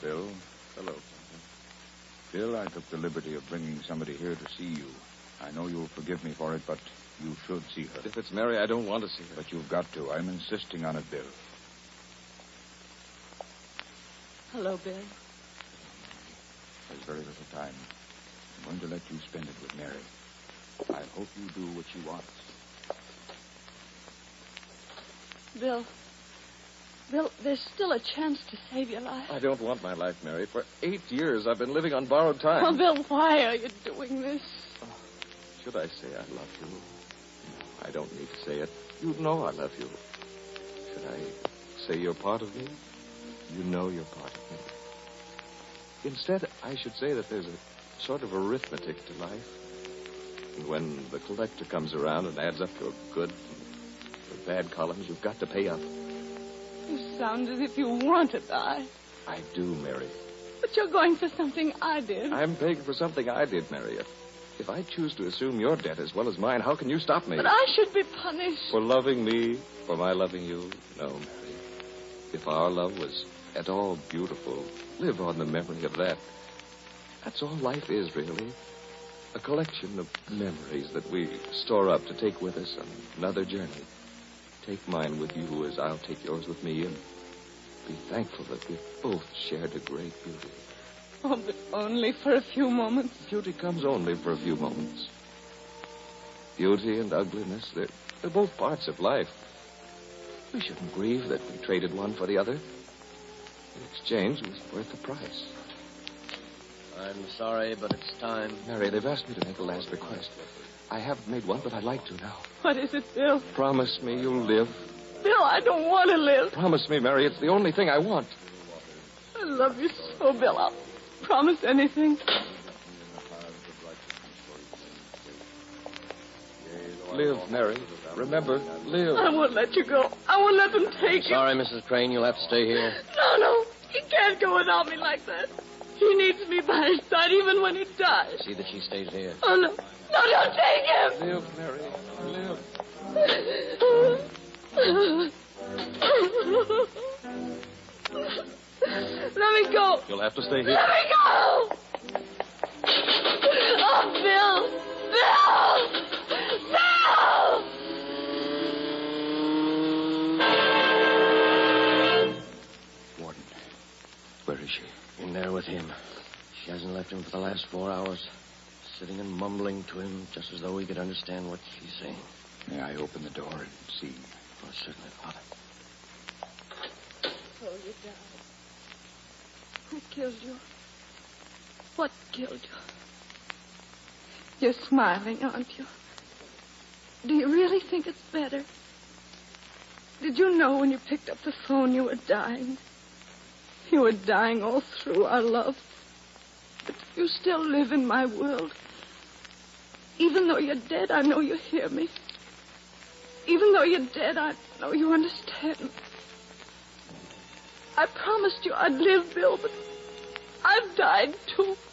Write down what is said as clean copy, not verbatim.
Bill. Hello. Bill, I took the liberty of bringing somebody here to see you. I know you'll forgive me for it, but you should see her. If it's Mary, I don't want to see her. But you've got to. I'm insisting on it, Bill. Hello, Bill. There's very little time. I'm going to let you spend it with Mary. I hope you do what she wants. Bill, there's still a chance to save your life. I don't want my life, Mary. For 8 years, I've been living on borrowed time. Oh, Bill, why are you doing this? Should I say I love you? I don't need to say it. You know I love you. Should I say you're part of me? You know you're part of me. Instead, I should say that there's a sort of arithmetic to life. And when the collector comes around and adds up your good and your bad columns, you've got to pay up. You sound as if you want to die. I do, Mary. But you're going for something I did. I'm paying for something I did, Mary. If I choose to assume your debt as well as mine, how can you stop me? But I should be punished. For loving me, for my loving you? No, Mary. If our love was at all beautiful, live on the memory of that. That's all life is, really. A collection of memories that we store up to take with us on another journey. Take mine with you as I'll take yours with me, and be thankful that we've both shared a great beauty. Oh, but only for a few moments. Beauty comes only for a few moments. Beauty and ugliness, they're both parts of life. We shouldn't grieve that we traded one for the other. The exchange was worth the price. I'm sorry, but it's time. Mary, they've asked me to make a last request. I haven't made one, but I'd like to now. What is it, Bill? Promise me you'll live. Bill, I don't want to live. Promise me, Mary. It's the only thing I want. I love you so, Bill. I'll promise anything. Live, Mary. Remember, live. I won't let you go. I won't let them take you. Sorry, Mrs. Crane. You'll have to stay here. No. He can't go without me like that. He needs me by his side even when he dies. See that she stays here. Oh, no. No, don't take him. Live, Mary. Live. Let me go. You'll have to stay here. Let me go. Oh, Bill. Warden, where is she? In there with him. She hasn't left him for the last 4 hours. Sitting and mumbling to him just as though he could understand what she's saying. May I open the door and see? Oh, certainly, Father. Oh, you died. Who killed you? What killed you? You're smiling, aren't you? Do you really think it's better? Did you know when you picked up the phone you were dying? You were dying all through our love. But you still live in my world. Even though you're dead, I know you hear me. Even though you're dead, I know you understand. I promised you I'd live, Bill, but I've died too.